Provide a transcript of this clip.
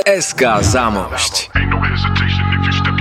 SK Zamość. Ain't no hesitation if you step